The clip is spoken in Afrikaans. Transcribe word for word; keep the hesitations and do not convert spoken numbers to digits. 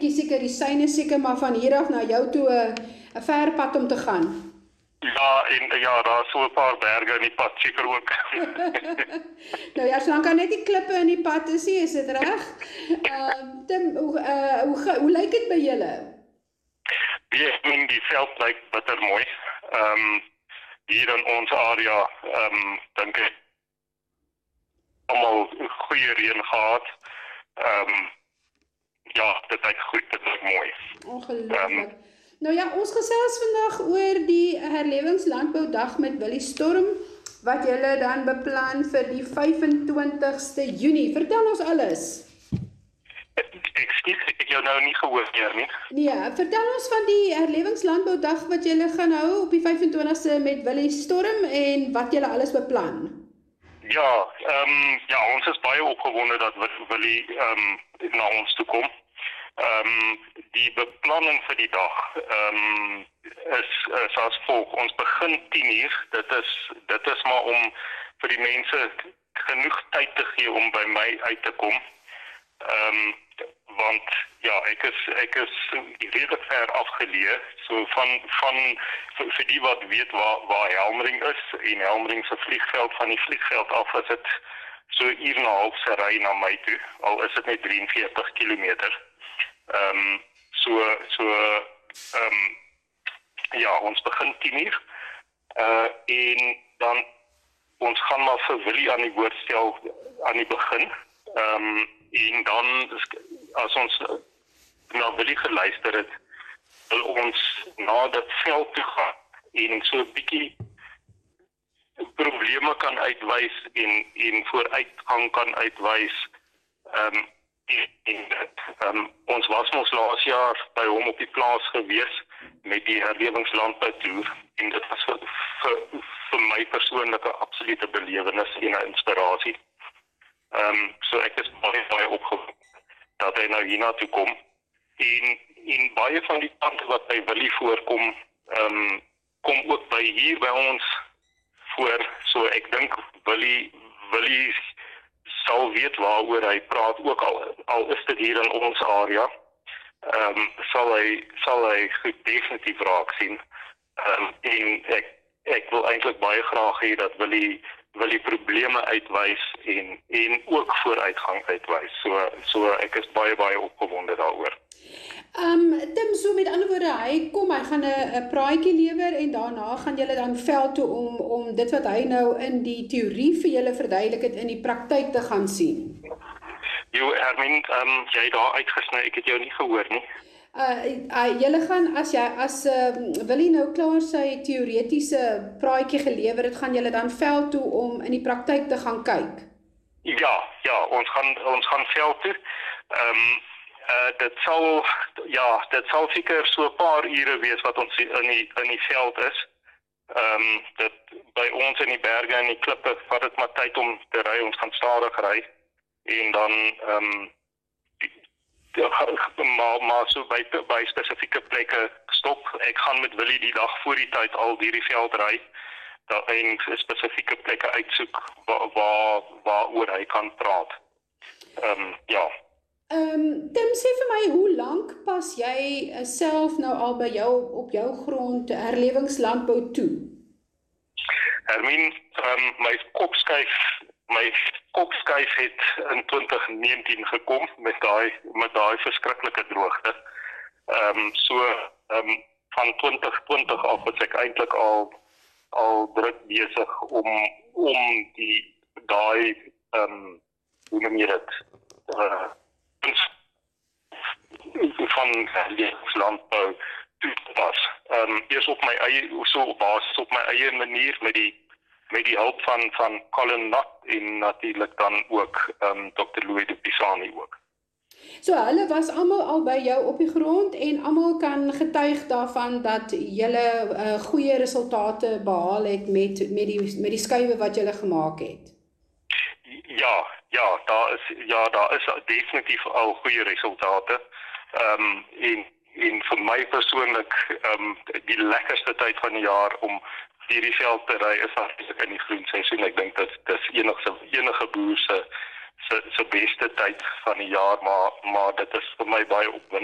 bietjie seker die syne seker maar van hier af na jou toe 'n 'n ver pad om te gaan. Ja, en ja, daar is so 'n paar berge in die pad seker ook. Nou ja, solank daar net die klippe in die pad is, nie, is dit reg? Ehm uh, Tim, hoe uh, hoe hoe, hoe lyk dit by julle? Ja, in die veld lyk bitter mooi. Ehm um, hier in ons area, ehm um, dink ek almal goeie reën gehad. Ehm um, ja, dit lyk goed, dit lyk mooi. Ongelooflik. Um, nou ja, ons gesels vandag oor die Herlewingslandboudag met Willie Storm, wat julle dan beplan vir die vyf-en-twintigste Junie. Vertel ons alles. Ekskuus, ek het jou nou nie gehoor nie. Nee, vertel ons van die Herlewingslandboudag wat julle gaan hou op die vyf-en-twintigste met Willie Storm en wat julle alles beplan. Ja, ehm um, ja, ons is baie opgewonde dat Willie ehm um, na ons toe kom. Ehm um, die beplanning vir die dag ehm um, is, is as volg. Ons begin tien uur. Dit is dit is maar om vir die mense genoeg tyd te gee om by my uit te kom. Ehm um, want ja, ek is ek is redelik ver afgeleë. So van van vir, vir die wat weet waar waar Helmering is en Helmering se vliegveld, van die vliegveld af is dit so 'n uur en 'n half se ry na my toe. Al is dit net drie en veertig kilometer. Ehm um, so so ehm um, ja, ons begin tien uur. Uh en dan ons gaan maar vir Willie aan die woord stel aan die begin. Ehm um, en dan as ons na Willie geluister het, wil ons na dit veld toe gaan en so 'n bietjie probleme kan uitwys en en vooruitgang kan uitwys. Ehm um, en dit um, ons was mos laas jaar by hom op die plaas gewees met die herlewingslandboutoer en dit was vir, vir, vir my persoonlik 'n absolute belewenis en 'n inspirasie. Ehm um, so ek is baie baie opgewonde dat hy nou hiernatoe kom en en baie van die tante wat by Willie voorkom, ehm um, kom ook by hier by ons voor. So ek dink Willie Willie sal weet waaroor hy praat, ook al al is dit hier in ons area. Ehm um, sal hy sal hy goed definitief raak sien. Ehm um, en ek ek wil eintlik baie graag hê dat Willie Willie probleme uitwys en en ook vooruitgang uitwys. So so ek is baie baie opgewonde daaroor. Ehm um, Tim, so met ander woorde, hy kom, hy gaan 'n 'n praatjie lewer en daarna gaan julle dan veld toe om om dit wat hy nou in die teorie vir julle verduidelik het in die praktyk te gaan sien. Jo, Hermine, ehm um, jy daar uitgesny, ek het jou nie gehoor nie. Uh, uh julle gaan as jy as uh, Willie nou klaar sy teoretiese praatjie gelewer het, gaan julle dan veld toe om in die praktyk te gaan kyk. Ja, ja, ons gaan ons gaan veld toe. Ehm um, Uh, dit sal ja, dit sal seker so 'n paar ure wees wat ons in die in die veld is. Ehm um, dit by ons in die berge en die klippe vat dit maar tyd om te ry, ons gaan stadig ry en dan ehm um, maar maar so by by spesifieke plekke stop. Ek gaan met Willie die dag voor die tyd al hierdie veld ry dat en spesifieke plekke uitsoek waar waar waaroor hy kan praat. Ehm um, ja. Ehm um, Tim, sê vir my, hoe lank pas jy uh, self nou al by jou op jou grond herlewingslandbou toe? Hermine, um, my kopskuif, my kopskuif het in twintig negentien gekom met daai met daai verskriklike droogte. Ehm um, so ehm um, van twintig twintig af was ek eintlik al al druk besig om om die daai ehm um, hoe noem jy dit? Uh, van herlewingslandbou toe pas. Ehm um, eers op my eie so op basis op my eie manier met die met die hulp van van Colin Nutt en natuurlik dan ook ehm um, dokter Louis de Pisani ook. So hulle was almal al by jou op die grond en almal kan getuig daarvan dat julle uh, goeie resultate behaal het met met die met die skuwe wat julle gemaak het. Ja, ja, daar is ja, daar is definitief al goeie resultate. Ehm um, en en vir my persoonlik ehm um, die lekkerste tyd van die jaar om hierdie veld te ry is natuurlik in die groenseisoen. Ek dink dit dis enige enige boer se se se beste tyd van die jaar, maar maar dit is vir my baie opwindend.